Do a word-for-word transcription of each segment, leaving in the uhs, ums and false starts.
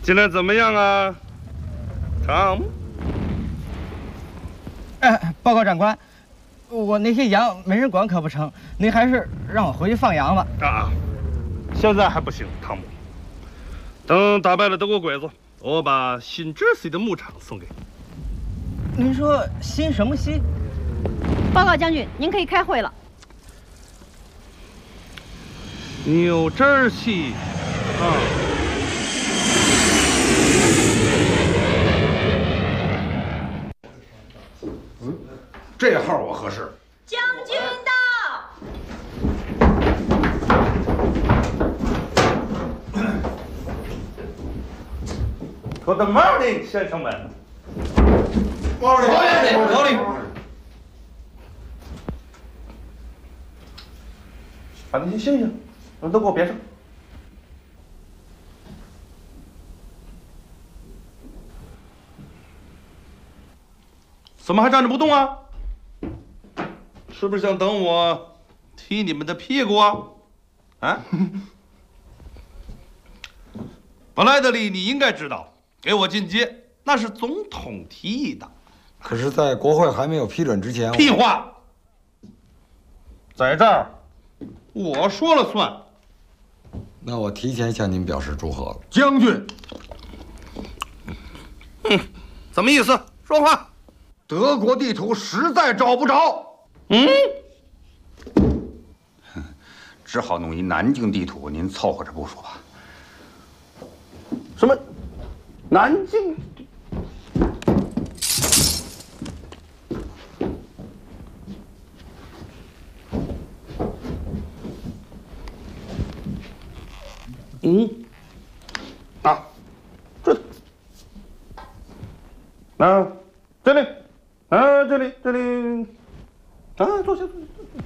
今天怎么样啊，汤姆？ 哎，报告长官，我那些羊没人管可不成，您还是让我回去放羊吧。 啊，现在还不行，汤姆。等打败了德国鬼子，我把新泽西的牧场送给你。 您说新什么西？ 报告将军，您可以开会了。 New Jersey，啊。 嗯，这号我合适。 将军到。 Good morning， 先生们。 Morning， Morning。 把那些星星都给我别上。怎么还站着不动啊？是不是想等我踢你们的屁股啊？啊？布莱德利，你应该知道，给我进阶那是总统提议的。 可是，在国会还没有批准之前， 屁话！在这儿，我说了算。 那我提前向您表示祝贺了， 将军。 嗯，什么意思？说话。 德国地图实在找不着。 嗯。 只好弄一南京地图，您凑合着不说吧。 什么？南京？嗯，啊，这，啊，这里，啊，这里，这里，啊，坐下，坐下。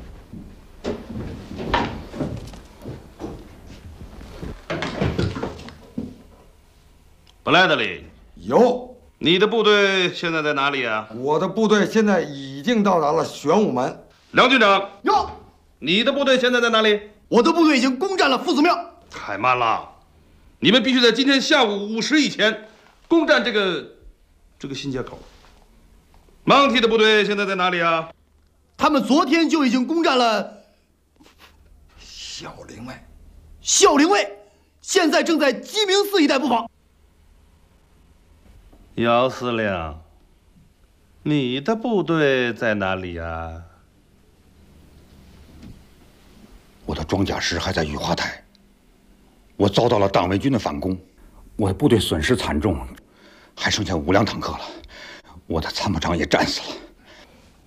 布莱德利， 有。 你的部队现在在哪里啊？ 我的部队现在已经到达了玄武门。 梁军长， 有。 你的部队现在在哪里？ 我的部队已经攻占了夫子庙。 太慢了，你们必须在今天下午五时以前攻占这个这个新街口。蒙提的部队现在在哪里啊？ 他们昨天就已经攻占了孝陵卫。 孝陵卫，现在正在鸡鸣寺一带布防。 姚司令，你的部队在哪里啊？ 我的装甲师还在雨花台，我遭到了党卫军的反攻，我的部队损失惨重，还剩下五辆坦克了，我的参谋长也战死了。